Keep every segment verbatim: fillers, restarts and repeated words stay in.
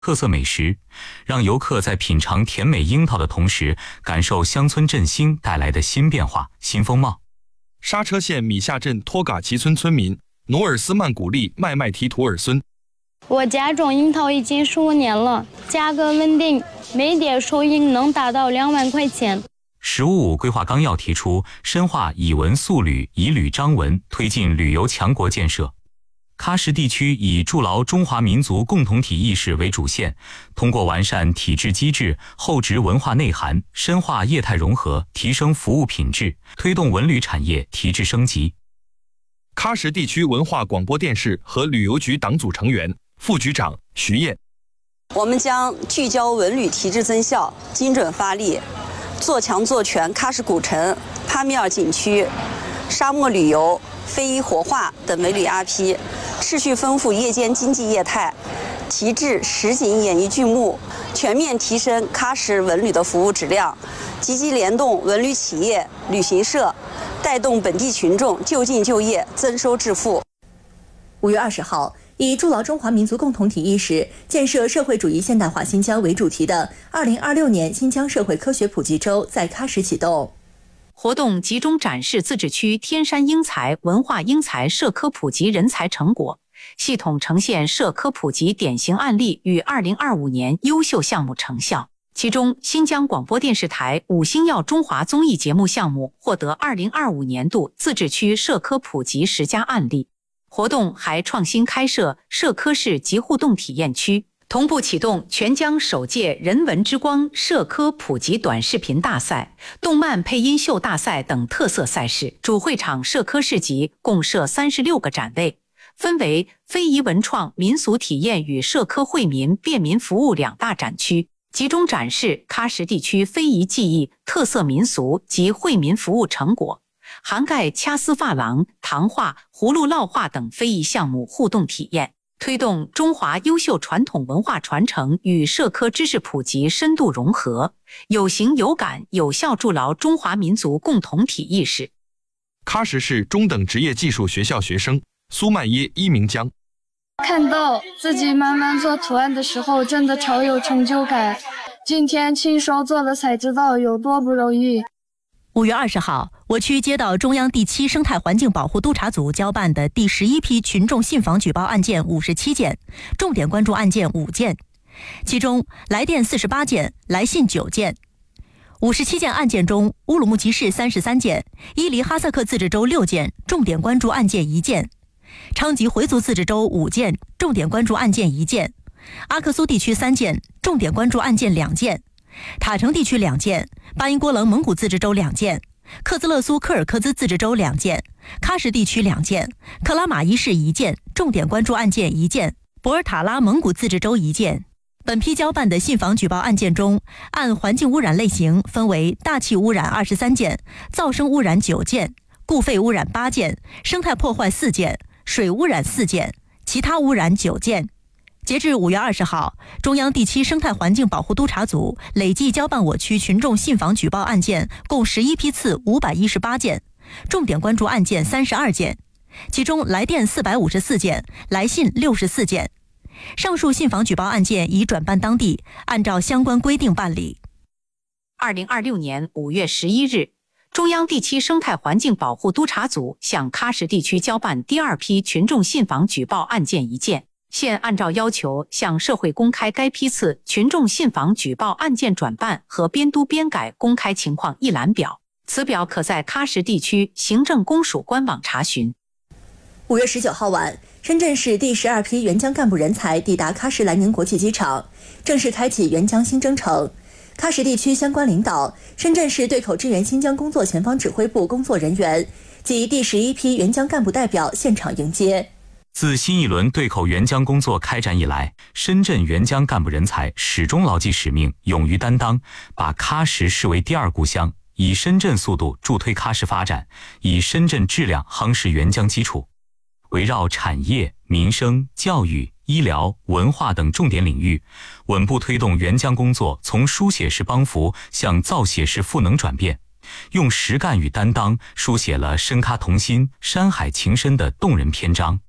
特色美食，让游客在品尝甜美樱桃的同时，感受乡村振兴带来的新变化、新风貌。 刹车县米下镇托嘎齐村村民努尔斯曼古丽麦麦提图尔孙， 我家种樱桃已经十五年了，价格稳定，每点收益能达到两万块钱。 十五五规划纲要提出，深化以文塑旅、以旅彰文，推进旅游强国建设。喀什地区以筑牢中华民族共同体意识为主线，通过完善体制机制、厚植文化内涵，深化业态融合，提升服务品质，推动文旅产业提质升级。 喀什地区文化广播电视和旅游局党组成员、副局长徐燕， 我们将聚焦文旅提质增效，精准发力，做强做全喀什古城、帕米尔景区、沙漠旅游、非遗活化等美旅 I P， 持续丰富夜间经济业态，提质实景演艺剧目，全面提升喀什文旅的服务质量，积极联动文旅企业、旅行社，带动本地群众就近就业、增收致富。 五月二十号，以筑牢中华民族共同体意识，建设社会主义现代化新疆为主题的二零二六年新疆社会科学普及周在喀什启动。 活动集中展示自治区天山英才、文化英才社科普及人才成果，系统呈现社科普及典型案例与二零二五年优秀项目成效。其中，新疆广播电视台五星耀中华综艺节目项目获得二零二五年度自治区社科普及十佳案例。活动还创新开设社科室及互动体验区，同步启动全疆首届人文之光社科普及短视频大赛、动漫配音秀大赛等特色赛事。主会场社科市集共设三十六个展位，分为非遗文创、民俗体验与社科惠民便民服务两大展区，集中展示喀什地区非遗技艺、特色民俗及惠民服务成果，涵盖掐丝珐琅、糖画、葫芦烙画等非遗项目互动体验，推动中华优秀传统文化传承与社科知识普及深度融合，有形有感有效筑牢中华民族共同体意识。 喀什市中等职业技术学校学生苏曼耶伊明江， 看到自己慢慢做图案的时候，真的超有成就感。今天亲手做了才知道有多不容易。 五月二十号，我区接到中央第七生态环境保护督察组交办的第十一批群众信访举报案件五十七件，重点关注案件五件，其中来电四十八件，来信九件。五十七件案件中，乌鲁木齐市三十三件，伊犁哈萨克自治州六件，重点关注案件一件；昌吉回族自治州五件，重点关注案件一件；阿克苏地区三件，重点关注案件两件；塔城地区两件，巴音郭楞蒙古自治州两件，克孜勒苏柯尔克孜自治州两件，喀什地区两件，克拉玛依市一件，重点关注案件一件，博尔塔拉蒙古自治州一件。本批交办的信访举报案件中，按环境污染类型分为大气污染二十三件，噪声污染九件，固废污染八件，生态破坏四件，水污染四件，其他污染九件。截至五月二十号，中央第七生态环境保护督察组累计交办我区群众信访举报案件共十一批次五百一十八件，重点关注案件三十二件，其中来电四百五十四件，来信六十四件。上述信访举报案件已转办当地，按照相关规定办理。 二零二六年五月十一日，中央第七生态环境保护督察组向喀什地区交办第二批群众信访举报案件一件，现按照要求向社会公开该批次群众信访举报案件转办和编督编改公开情况一览表，此表可在喀什地区行政公署官网查询。 五月十九号晚，深圳市第十二批援疆干部人才抵达喀什兰宁国际机场，正式开启援疆新征程。喀什地区相关领导、深圳市对口支援新疆工作前方指挥部工作人员及第十一批援疆干部代表现场迎接。 自新一轮对口援疆工作开展以来，深圳援疆干部人才始终牢记使命，勇于担当，把喀什视为第二故乡，以深圳速度助推喀什发展，以深圳质量夯实援疆基础。围绕产业、民生、教育、医疗、文化等重点领域，稳步推动援疆工作从书写式帮扶向造写式赋能转变，用实干与担当书写了深喀同心、山海情深的动人篇章。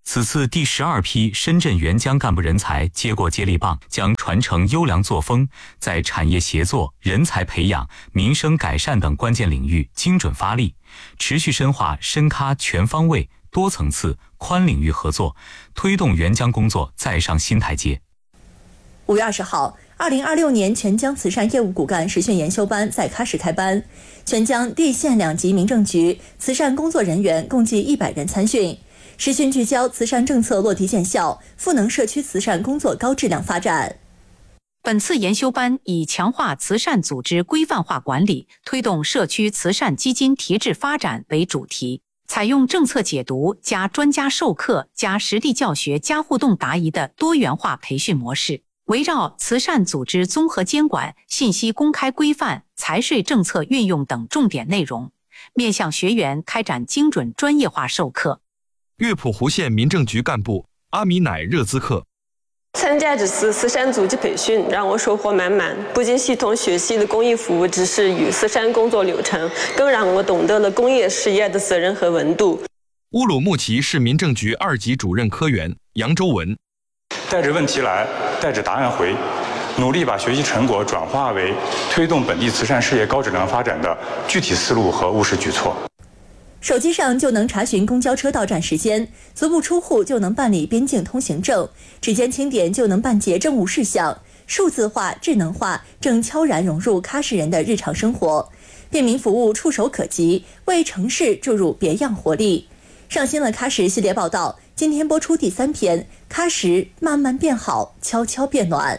此次第十二批深圳援疆干部人才接过接力棒，将传承优良作风，在产业协作、人才培养、民生改善等关键领域精准发力，持续深化深咖全方位、多层次、宽领域合作，推动援疆工作再上新台阶。 五月二十号，二零二六年全疆慈善业务骨干实训研修班在喀什开班，全疆地县两级民政局慈善工作人员共计一百人参训。实训聚焦慈善政策落地见效，赋能社区慈善工作高质量发展。 本次研修班以强化慈善组织规范化管理，推动社区慈善基金提质发展为主题，采用政策解读加专家授课加实地教学加互动答疑的多元化培训模式，围绕慈善组织综合监管、信息公开规范、财税政策运用等重点内容，面向学员开展精准专业化授课。 乐浦湖县民政局干部阿米乃热孜克。 参加这次慈善组织培训让我收获满满，不仅系统学习了公益服务知识与慈善工作流程，更让我懂得了公益事业的责任和温度。 乌鲁木齐市民政局二级主任科员杨周文。 带着问题来，带着答案回，努力把学习成果转化为推动本地慈善事业高质量发展的具体思路和务实举措。 手机上就能查询公交车到站时间，足不出户就能办理边境通行证，指尖轻点就能办结政务事项，数字化、智能化正悄然融入喀什人的日常生活，便民服务触手可及，为城市注入别样活力。上新了喀什系列报道，今天播出第三篇，喀什慢慢变好，悄悄变暖。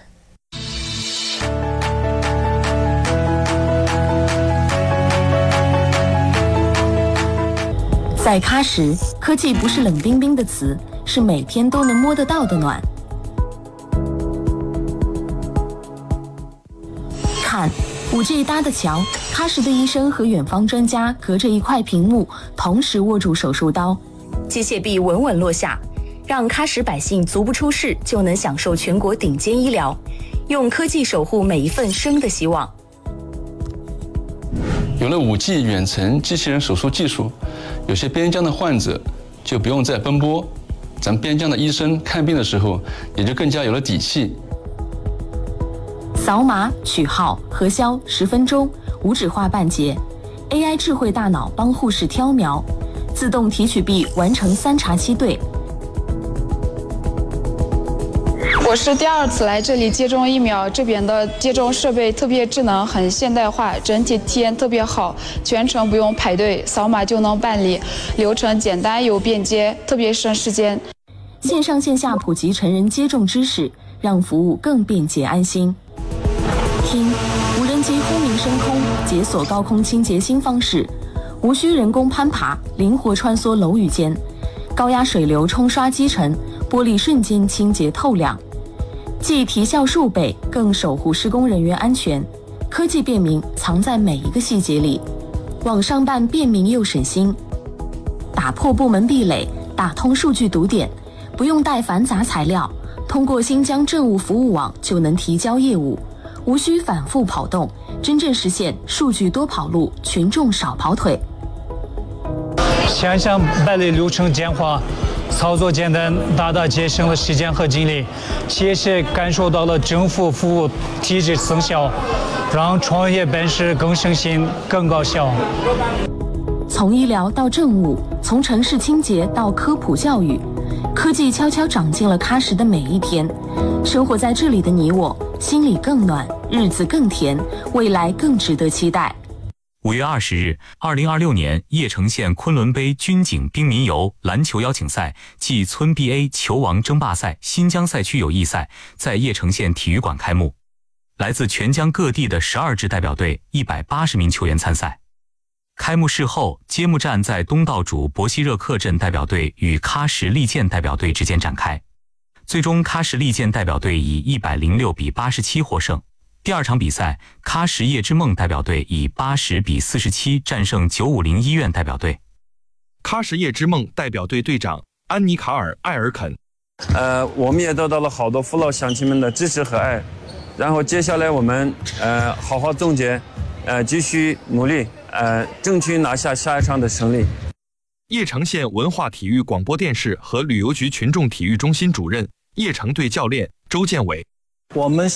在喀什，科技不是冷冰冰的词，是每天都能摸得到的暖。看 五 G 搭的桥，喀什的医生和远方专家隔着一块屏幕，同时握住手术刀，机械臂稳稳落下，让喀什百姓足不出室就能享受全国顶尖医疗，用科技守护每一份生的希望。 有了 五 G 远程机器人手术技术，有些边疆的患者就不用再奔波，咱边疆的医生看病的时候也就更加有了底气。 扫码、取号、核销十分钟，无纸化半截 ，A I 智慧大脑帮护士挑苗，自动提取臂完成三查七对。 我是第二次来这里接种疫苗，这边的接种设备特别智能，很现代化，整体体验特别好，全程不用排队，扫码就能办理，流程简单又便捷，特别省时间。 线上线下普及成人接种知识，让服务更便捷安心。听，无人机忽明升空，解锁高空清洁新方式，无需人工攀爬，灵活穿梭楼宇间，高压水流冲刷基层，玻璃瞬间清洁透亮。既提效数倍，更守护施工人员安全。科技便民藏在每一个细节里，网上办便民又省心。打破部门壁垒，打通数据堵点，不用带繁杂材料，通过新疆政务服务网就能提交业务，无需反复跑动，真正实现数据多跑路，群众少跑腿。 想想办理流程简化，操作简单，大大节省了时间和精力，切切感受到了政府服务体制增效，让创业本事更省心、更高效。 从医疗到政务，从城市清洁到科普教育，科技悄悄长进了喀什的每一天。生活在这里的你我，心里更暖，日子更甜，未来更值得期待。 五月二十日，二零二六年叶城县昆仑杯军警兵民游篮球邀请赛暨村 B A 球王争霸赛新疆赛区友谊赛在叶城县体育馆开幕。来自全疆各地的十二支代表队一百八十名球员参赛。开幕式后，揭幕战在东道主博希热克镇代表队与喀什利剑代表队之间展开。最终，喀什利剑代表队以一百零六比八十七获胜。第二场比赛，喀什叶之梦代表队以八十比四十七战胜九五零医院代表队。 喀什叶之梦代表队队长安妮卡尔·艾尔肯， 呃，我们也得到了好多父老乡亲们的支持和爱。然后接下来我们呃好好总结，呃继续努力，呃争取拿下下一场的胜利。 邺城县文化体育广播电视和旅游局群众体育中心主任、邺城队教练周建伟。 我们